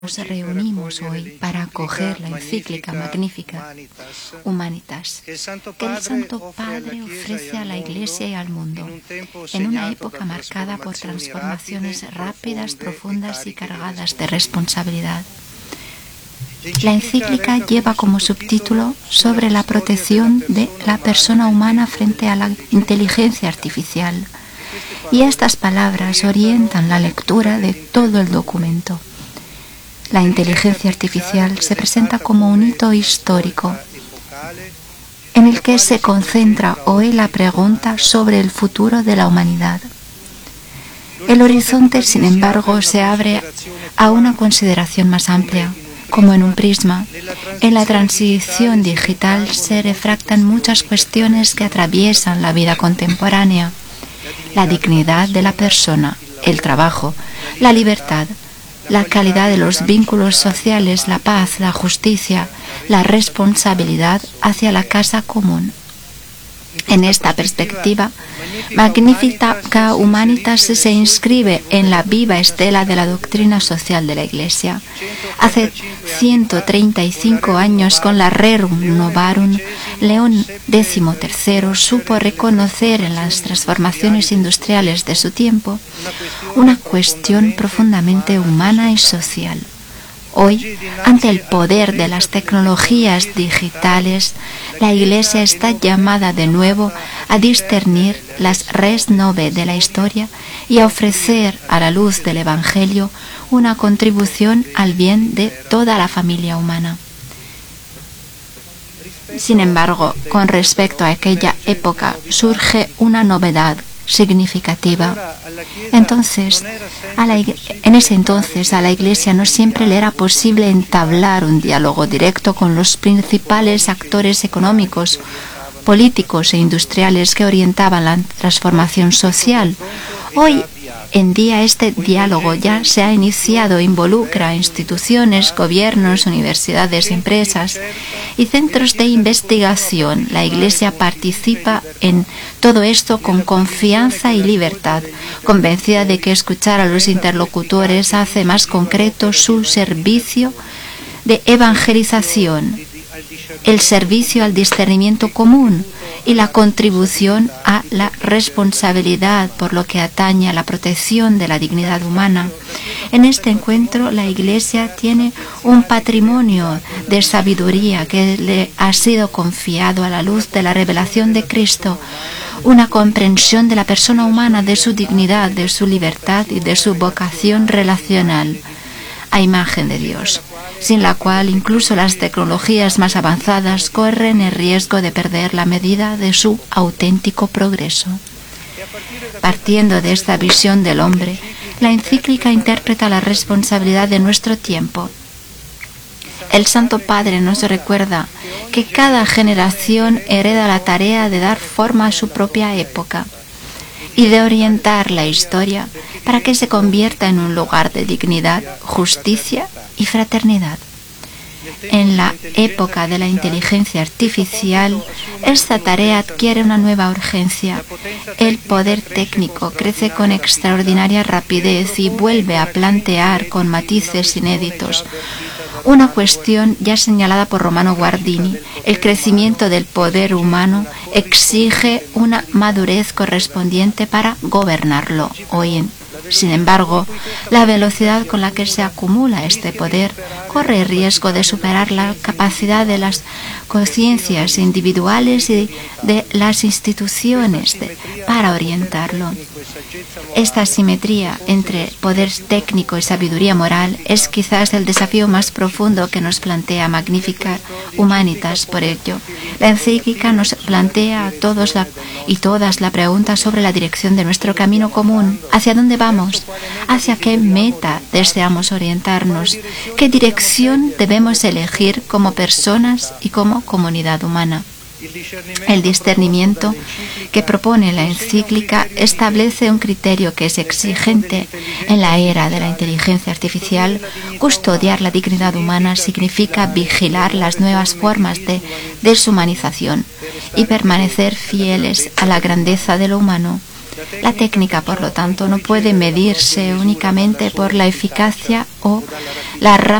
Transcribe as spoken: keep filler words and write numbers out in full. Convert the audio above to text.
Nos reunimos hoy para acoger la encíclica magnífica Humanitas, que el Santo Padre ofrece a la Iglesia y al mundo en una época marcada por transformaciones rápidas, profundas y cargadas de responsabilidad. La encíclica lleva como subtítulo sobre la protección de la persona humana frente a la inteligencia artificial, y estas palabras orientan la lectura de todo el documento. La inteligencia artificial se presenta como un hito histórico en el que se concentra hoy la pregunta sobre el futuro de la humanidad. El horizonte, sin embargo, se abre a una consideración más amplia. Como en un prisma, en la transición digital se refractan muchas cuestiones que atraviesan la vida contemporánea: la dignidad de la persona, el trabajo, la libertad, la calidad de los vínculos sociales, la paz, la justicia, la responsabilidad hacia la casa común. En esta perspectiva, Magnifica Humanitas se inscribe en la viva estela de la doctrina social de la Iglesia. Hace ciento treinta y cinco años, con la Rerum Novarum, León décimo tercero supo reconocer en las transformaciones industriales de su tiempo una cuestión profundamente humana y social. Hoy, ante el poder de las tecnologías digitales, la Iglesia está llamada de nuevo a discernir las res nove de la historia y a ofrecer, a la luz del Evangelio, una contribución al bien de toda la familia humana. Sin embargo, con respecto a aquella época, surge una novedad significativa. Entonces, a la, en ese entonces a la Iglesia no siempre le era posible entablar un diálogo directo con los principales actores económicos, políticos e industriales que orientaban la transformación social. Hoy en día este diálogo ya se ha iniciado e involucra a instituciones, gobiernos, universidades, empresas y centros de investigación. La Iglesia participa en todo esto con confianza y libertad, convencida de que escuchar a los interlocutores hace más concreto su servicio de evangelización, el servicio al discernimiento común y la contribución a la responsabilidad por lo que atañe a la protección de la dignidad humana. En este encuentro, la Iglesia tiene un patrimonio de sabiduría que le ha sido confiado a la luz de la revelación de Cristo, una comprensión de la persona humana, de su dignidad, de su libertad y de su vocación relacional a imagen de Dios, sin la cual incluso las tecnologías más avanzadas corren el riesgo de perder la medida de su auténtico progreso. Partiendo de esta visión del hombre, la encíclica interpreta la responsabilidad de nuestro tiempo. El Santo Padre nos recuerda que cada generación hereda la tarea de dar forma a su propia época y de orientar la historia para que se convierta en un lugar de dignidad, justicia y fraternidad. En la época de la inteligencia artificial, esta tarea adquiere una nueva urgencia. El poder técnico crece con extraordinaria rapidez y vuelve a plantear con matices inéditos una cuestión ya señalada por Romano Guardini: el crecimiento del poder humano exige una madurez correspondiente para gobernarlo. Hoy en Sin embargo, la velocidad con la que se acumula este poder corre el riesgo de superar la capacidad de las conciencias individuales y de las instituciones de, para orientarlo. Esta asimetría entre poder técnico y sabiduría moral es quizás el desafío más profundo que nos plantea Magnifica Humanitas. Por ello, la encíclica nos plantea a todos la, y todas la pregunta sobre la dirección de nuestro camino común. ¿Hacia dónde vamos? ¿Hacia qué meta deseamos orientarnos? ¿Qué dirección debemos elegir como personas y como comunidad humana? El discernimiento que propone la encíclica establece un criterio que es exigente. En la era de la inteligencia artificial, custodiar la dignidad humana significa vigilar las nuevas formas de deshumanización y permanecer fieles a la grandeza de lo humano. La técnica, por lo tanto, no puede medirse únicamente por la eficacia o la